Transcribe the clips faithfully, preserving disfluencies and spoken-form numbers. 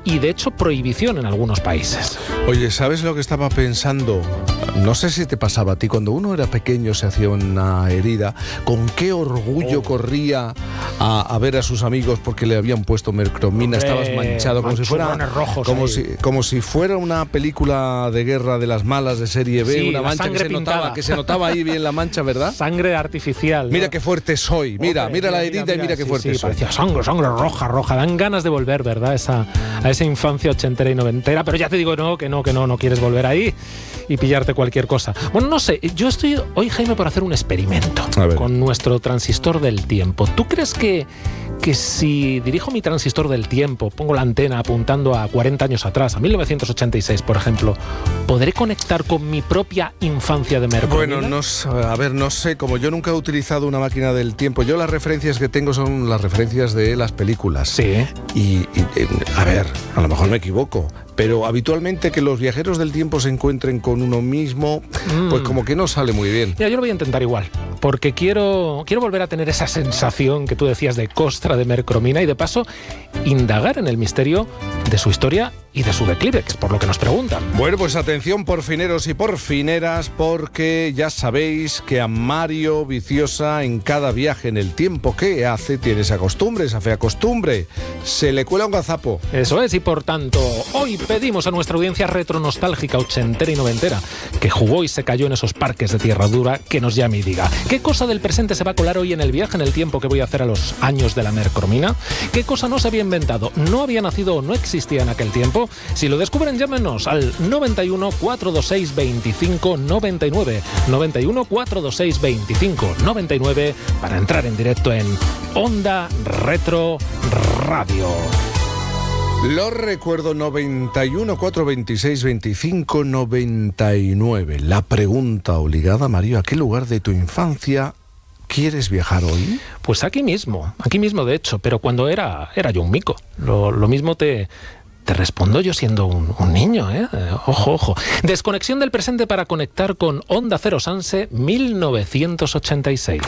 y de hecho prohibición en algunos países. Oye, ¿sabes lo que estaba pensando? No sé si te pasaba a ti, cuando uno era pequeño se hacía una herida, ¿con qué orgullo oh. corría a, a ver a sus amigos porque le habían puesto mercromina? Hombre, estabas manchado como si fuera rojos como si, como si fuera una película de guerra de las malas de serie B, sí, una mancha que se, notaba, que se notaba ahí bien la mancha, ¿verdad? Sangre artificial, ¿no? Mira qué fuerte soy, mira, Hombre, mira la mira, herida mira, y mira qué sí, fuerte sí, soy. Parecía sangre, sangre roja, roja. Dan ganas de volver, ¿verdad? Esa, a esa infancia ochentera y noventera, pero ya te digo no, que no, que no, no quieres volver ahí y pillarte cualquier cosa. Bueno, no sé, yo estoy hoy, Jaime, por hacer un experimento con nuestro transistor del tiempo. ¿Tú crees que, que si dirijo mi transistor del tiempo, pongo la antena apuntando a cuarenta años atrás, a mil novecientos ochenta y seis, por ejemplo, podré conectar con mi propia infancia de mercromina? Bueno, no, a ver, no sé, como yo nunca he utilizado una máquina del tiempo, yo las referencias que tengo son las referencias de las películas. Sí. Y, y a ver, a lo mejor me equivoco, pero habitualmente que los viajeros del tiempo se encuentren con uno mismo, mm. pues como que no sale muy bien. Mira, yo lo voy a intentar igual, porque quiero, quiero volver a tener esa sensación que tú decías de costra de mercromina y de paso indagar en el misterio de su historia y de su declive, que es por lo que nos preguntan. Bueno, pues atención porfineros y porfineras, porque ya sabéis que a Mario Viciosa en cada viaje en el tiempo que hace tiene esa costumbre, esa fea costumbre, se le cuela un gazapo. Eso es, y por tanto, hoy pedimos a nuestra audiencia retronostálgica, ochentera y noventera, que jugó y se cayó en esos parques de tierra dura, que nos llame y diga, ¿qué cosa del presente se va a colar hoy en el viaje en el tiempo que voy a hacer a los años de la mercromina? ¿Qué cosa no se había inventado, no había nacido o no existía en aquel tiempo? Si lo descubren, llámenos al noventa y uno, cuatrocientos veintiséis, veinticinco noventa y nueve, noventa y uno, cuatrocientos veintiséis, veinticinco noventa y nueve, para entrar en directo en Onda Retro Radio. Lo recuerdo, noventa y uno, cuatrocientos veintiséis, veinticinco noventa y nueve. La pregunta obligada, Mario, ¿a qué lugar de tu infancia quieres viajar hoy? Pues aquí mismo, aquí mismo de hecho, pero cuando era, era yo un mico. Lo, lo mismo te... Te respondo yo siendo un, un niño, ¿eh? Ojo, ojo. Desconexión del presente para conectar con Onda Cero Sanse mil novecientos ochenta y seis.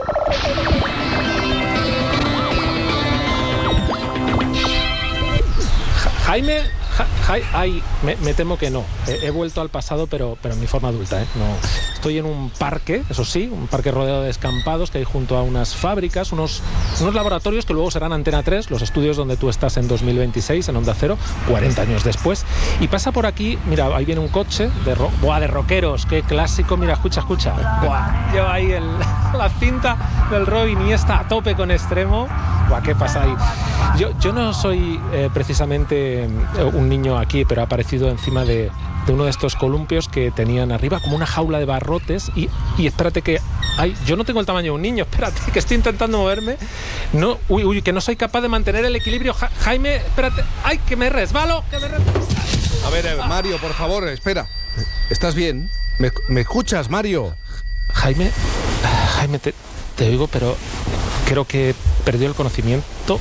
Ja, Jaime... Ja, ja, ay, me, me temo que no. He, he vuelto al pasado, pero, pero en mi forma adulta, ¿eh? No. Estoy en un parque, eso sí, un parque rodeado de descampados que hay junto a unas fábricas, unos, unos laboratorios que luego serán Antena tres, los estudios donde tú estás en dos mil veintiséis, en Onda Cero, cuarenta años después. Y pasa por aquí, mira, ahí viene un coche de, ro Buah, de rockeros, qué clásico, mira, escucha, escucha. Buah, lleva ahí el, la cinta del Roy Iniesta a tope con Extremo. Buah, ¿qué pasa ahí? Yo, yo no soy eh, precisamente eh, un niño aquí, pero ha aparecido encima de, de uno de estos columpios que tenían arriba como una jaula de barrotes y, y espérate que ay, yo no tengo el tamaño de un niño, espérate que estoy intentando moverme, no, uy, uy, que no soy capaz de mantener el equilibrio. Ja, Jaime, espérate, ay, que me resbalo, que me resbalo. A ver, eh, Mario, por favor, espera, ¿estás bien? ¿Me, me escuchas, Mario? Jaime, Jaime, te, te oigo, pero creo que perdió el conocimiento.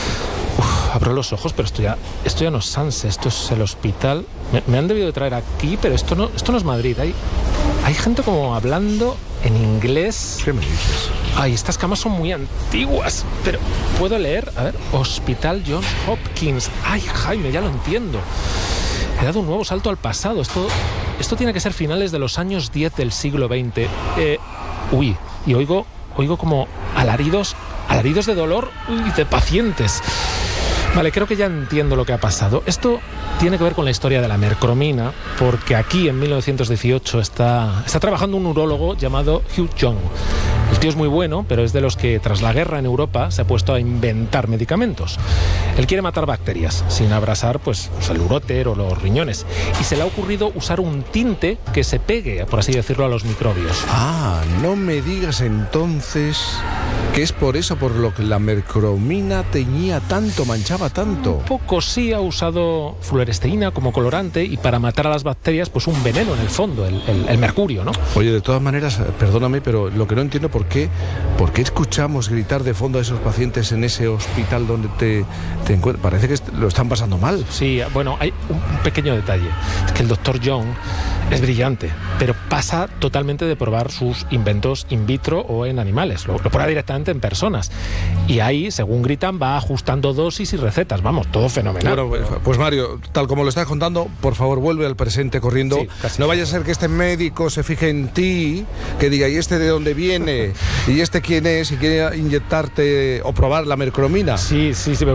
Uf, abro los ojos, pero esto ya, esto ya no es Sanse, esto es el hospital. Me, me han debido de traer aquí, pero esto no, esto no es Madrid. Hay, hay gente como hablando en inglés. ¿Qué me dices? Ay, estas camas son muy antiguas, pero ¿puedo leer? A ver, Hospital Johns Hopkins. Ay, Jaime, ya lo entiendo. He dado un nuevo salto al pasado. Esto, esto tiene que ser finales de los años diez del siglo veinte. Eh, uy, y oigo, oigo como alaridos, alaridos de dolor y de pacientes. Vale, creo que ya entiendo lo que ha pasado. Esto tiene que ver con la historia de la mercromina, porque aquí en mil novecientos dieciocho está, está trabajando un urólogo llamado Hugh Young. El tío es muy bueno, pero es de los que tras la guerra en Europa se ha puesto a inventar medicamentos. Él quiere matar bacterias sin abrasar pues, pues el uróter o los riñones. Y se le ha ocurrido usar un tinte que se pegue, por así decirlo, a los microbios. Ah, no me digas entonces que es por eso por lo que la mercromina teñía tanto, manchaba tanto. Un poco sí, ha usado fluoresteína como colorante y para matar a las bacterias pues un veneno en el fondo, el, el, el mercurio, ¿no? Oye, de todas maneras, perdóname, pero lo que no entiendo por qué, por qué escuchamos gritar de fondo a esos pacientes en ese hospital donde te, te encuentras. Parece que lo están pasando mal. Sí, bueno, hay un pequeño detalle. Es que el doctor Young es brillante, pero pasa totalmente de probar sus inventos in vitro o en animales, lo, lo prueba directamente en personas. Y ahí, según gritan, va ajustando dosis y recetas, vamos, todo fenomenal. Bueno, pues, pues Mario, tal como lo estás contando, por favor vuelve al presente corriendo. Sí, no vaya a ser que este médico se fije en ti, que diga, ¿y este de dónde viene? ¿Y este quién es? ¿Y quiere inyectarte o probar la mercromina? Sí, sí, sí.